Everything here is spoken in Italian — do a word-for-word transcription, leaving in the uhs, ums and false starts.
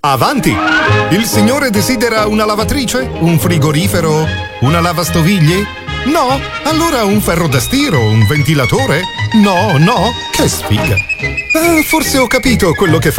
Avanti! Il signore desidera una lavatrice? Un frigorifero? Una lavastoviglie? No? Allora un ferro da stiro? Un ventilatore? No, no? Che sfiga! Ah, forse ho capito quello che fa